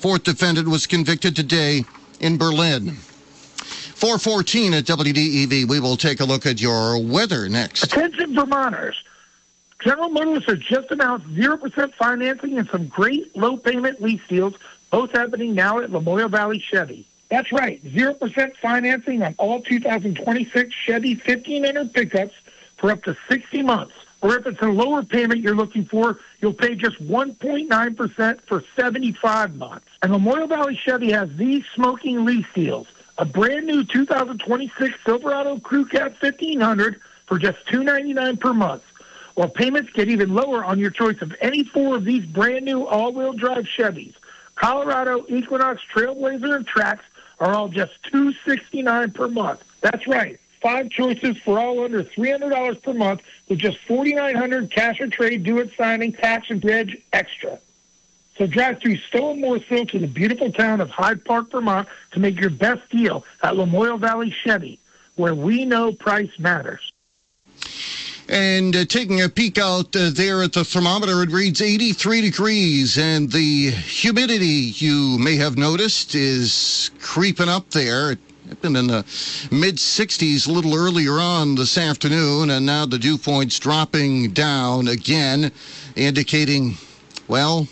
Fourth defendant was convicted today in Berlin. 4:14 at WDEV. We will take a look at your weather next. Attention Vermonters. General Motors has just announced 0% financing and some great low-payment lease deals, both happening now at Lamoille Valley Chevy. That's right, 0% financing on all 2026 Chevy 1500 pickups for up to 60 months. Or if it's a lower payment you're looking for, you'll pay just 1.9% for 75 months. And Lamoille Valley Chevy has these smoking lease deals. A brand new 2026 Silverado Crew Cab 1500 for just $299 per month. While payments get even lower on your choice of any four of these brand new all-wheel drive Chevys. Colorado, Equinox, Trailblazer, and Trax are all just $269 per month. That's right. 5 choices for all under $300 per month with just $4,900 cash or trade due at signing, tax and reg extra. So drive through Stowe and Morrisville to the beautiful town of Hyde Park, Vermont to make your best deal at Lamoille Valley Chevy, where we know price matters. And taking a peek out there at the thermometer, it reads 83 degrees, and the humidity, you may have noticed, is creeping up there. It's been in the mid-60s a little earlier on this afternoon, and now the dew point's dropping down again, indicating, well,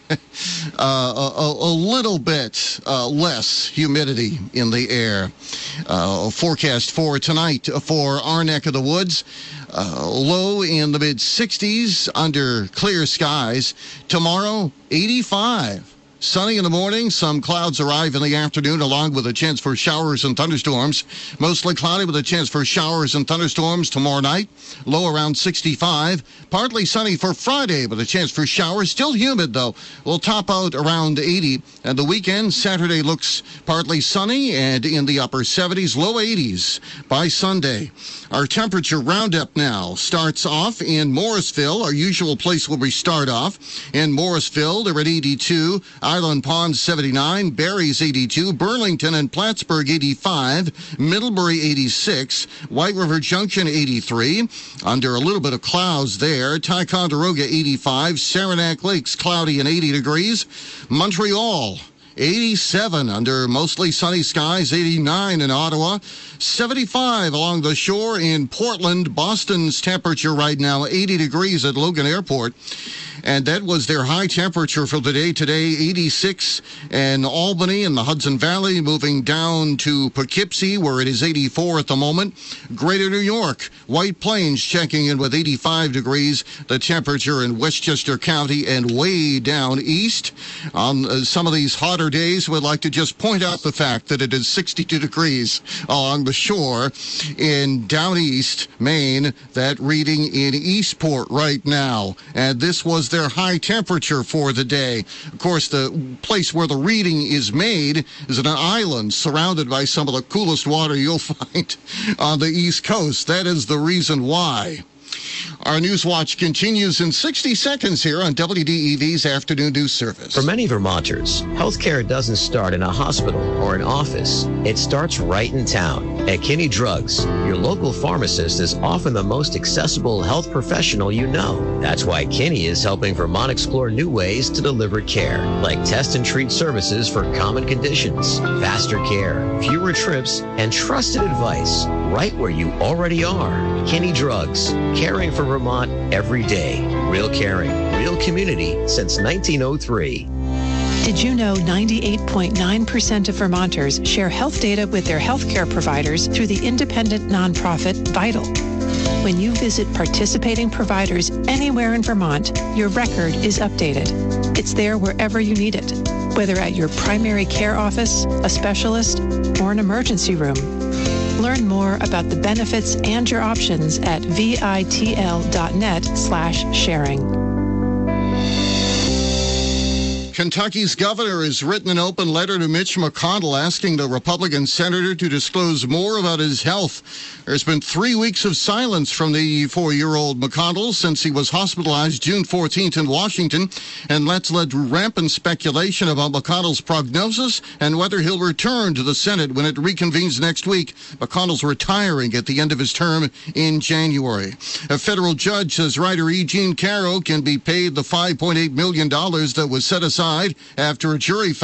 a little bit less humidity in the air. Forecast for tonight for our neck of the woods. Low in the mid-60s under clear skies. Tomorrow, 85. Sunny in the morning, some clouds arrive in the afternoon along with a chance for showers and thunderstorms. Mostly cloudy with a chance for showers and thunderstorms tomorrow night. Low around 65. Partly sunny for Friday with a chance for showers. Still humid though. Will top out around 80. And the weekend, Saturday looks partly sunny and in the upper 70s, low 80s by Sunday. Our temperature roundup now starts off in Morrisville. Our usual place where we start off. In Morrisville, they're at 82. Island Pond 79, Barry's 82, Burlington and Plattsburgh 85, Middlebury 86, White River Junction 83, under a little bit of clouds there, Ticonderoga 85, Saranac Lakes cloudy and 80 degrees, Montreal 87 under mostly sunny skies, 89 in Ottawa, 75 along the shore in Portland. Boston's temperature right now 80 degrees at Logan Airport. And that was their high temperature for the day today, 86 in Albany in the Hudson Valley, moving down to Poughkeepsie, where it is 84 at the moment. Greater New York, White Plains checking in with 85 degrees, the temperature in Westchester County, and way down east. On some of these hotter days, we'd like to just point out the fact that it is 62 degrees along the shore in down east Maine, that reading in Eastport right now. And this was their high temperature for the day. Of course, the place where the reading is made is on an island surrounded by some of the coolest water you'll find on the East Coast. That is the reason why. Our News Watch continues in 60 seconds here on WDEV's Afternoon News Service. For many Vermonters, healthcare doesn't start in a hospital or an office. It starts right in town. At Kinney Drugs, your local pharmacist is often the most accessible health professional you know. That's why Kinney is helping Vermont explore new ways to deliver care, like test and treat services for common conditions, faster care, fewer trips, and trusted advice right where you already are. Kinney Drugs, caring for Vermont every day. Real caring, real community since 1903. Did you know 98.9% of Vermonters share health data with their healthcare providers through the independent nonprofit Vital? When you visit participating providers anywhere in Vermont, your record is updated. It's there wherever you need it, whether at your primary care office, a specialist, or an emergency room. Learn more about the benefits and your options at vitl.net/sharing. Kentucky's governor has written an open letter to Mitch McConnell asking the Republican senator to disclose more about his health. There's been 3 weeks of silence from the 84-year-old McConnell since he was hospitalized June 14th in Washington, and that's led to rampant speculation about McConnell's prognosis and whether he'll return to the Senate when it reconvenes next week. McConnell's retiring at the end of his term in January. A federal judge says writer E. Jean Caro can be paid the $5.8 million that was set aside after a jury